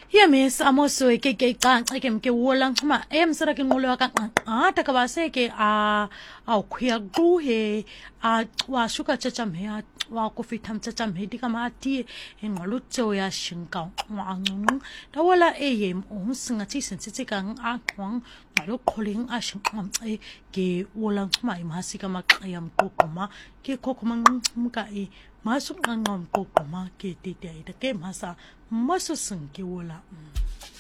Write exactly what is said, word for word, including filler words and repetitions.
ya mes amoso ke ke ka ke ke wolang ma em sara ke ngolo ka a ta ka ba se ke a a khia gu he a wa shuka cha cha me a wa ko fitam cha cha me di ka ma ti e ngolo tso ya shinka wa ngung da wala e yem o singa ti sen ti ka a kwang ngolo calling a shin e ke wolang ma i ma si ka ma yam ko ko ma ke ko ko ma ka e masuk ngam ko ko ma ke ti te ke masa maso sing ke wola